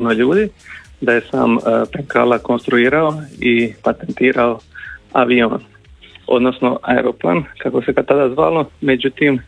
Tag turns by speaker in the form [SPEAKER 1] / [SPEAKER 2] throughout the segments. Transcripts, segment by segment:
[SPEAKER 1] puno ljudi, da je sam Penkala konstruirao i patentirao avion, odnosno aeroplan, kako se ga tada zvalo. Međutim,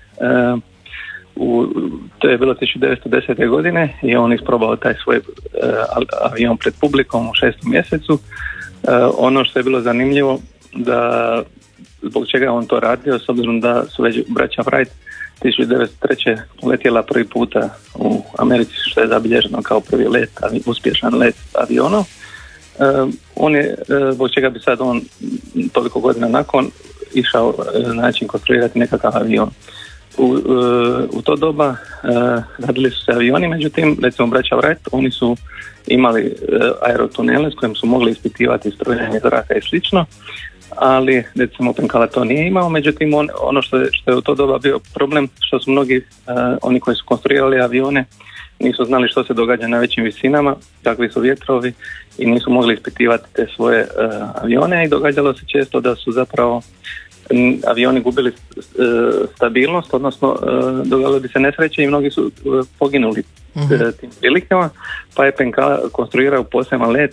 [SPEAKER 1] to je bilo 1910. godine i on isprobao taj svoj avion pred publikom u 6. mjesecu. Ono što je bilo zanimljivo, da zbog čega je on to radio, s obzirom da su već braća Wright 1903. letjela prvi puta u Americi, što je zabilježeno kao prvi let, uspješan let avionom. On je, zbog čega bi sad on toliko godina nakon išao način konstruirati nekakav avion. U to doba radili su se avioni, međutim, recimo braća Wright, oni su imali aerotunele s kojim su mogli ispitivati strojanje zraka i slično, ali recimo Penkala to nije imao. Međutim, ono što je u to doba bio problem, što su mnogi oni koji su konstruirali avione nisu znali što se događa na većim visinama, kakvi su vjetrovi, i nisu mogli ispitivati te svoje avione, i događalo se često da su zapravo avioni gubili stabilnost, odnosno događalo bi se nesreće i mnogi su poginuli tim prilikama, pa je Penkala konstruirao poseban let,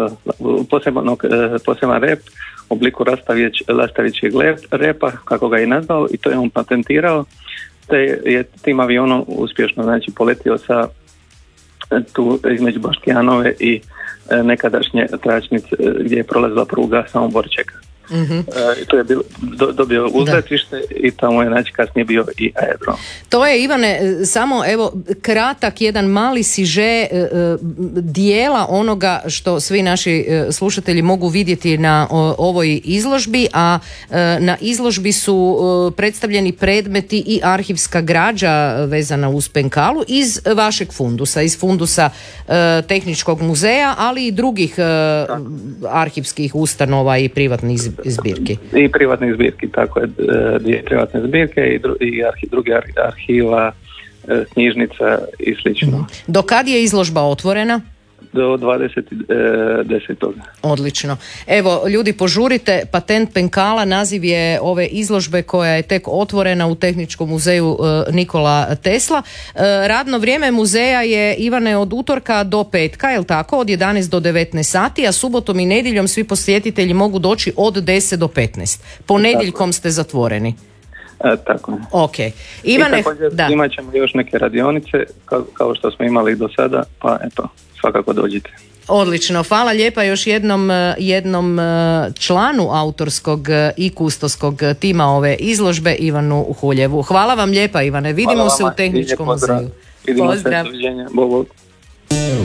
[SPEAKER 1] poseban rep u obliku lastavićeg repa, kako ga je nazvao, i to je on patentirao, te je tim avionom uspješno, znači, poletio sa tu između Baškijanove i nekadašnje tračnice gdje je prolazila pruga Samobor-Čeka. To je dobio uzletište i tamo je, znači, kasnije bio i aerodrom.
[SPEAKER 2] To je, Ivane, samo evo kratak jedan mali siže dijela onoga što svi naši slušatelji mogu vidjeti na ovoj izložbi, a na izložbi su predstavljeni predmeti i arhivska građa vezana uz Penkalu iz vašeg fundusa, iz fundusa Tehničkog muzeja, ali i drugih arhivskih ustanova i privatnih zbirki.
[SPEAKER 1] I privatnih zbirki, tako je, dvije privatne zbirke i drugi arhiva, knjižnica i slično.
[SPEAKER 2] Do kad je izložba otvorena?
[SPEAKER 1] Do 20.10.
[SPEAKER 2] Odlično. Evo, ljudi, požurite, patent Penkala, naziv je ove izložbe koja je tek otvorena u Tehničkom muzeju Nikola Tesla. Radno vrijeme muzeja je, Ivane, od utorka do petka, je li tako? Od 11 do 19 sati, a subotom i nedjeljom svi posjetitelji mogu doći od 10 do 15. Ponedjeljkom ste zatvoreni.
[SPEAKER 1] Tako je.
[SPEAKER 2] Okay. Ivane,
[SPEAKER 1] i također imat ćemo još neke radionice kao što smo imali do sada, pa eto, svakako dođite.
[SPEAKER 2] Odlično, hvala lijepa još jednom članu autorskog i kustoskog tima ove izložbe, Ivanu Huljevu. Hvala vam lijepa, Ivane, vidimo se u Tehničkom muzeju.
[SPEAKER 1] Vidimo se, doviđenja. Bog.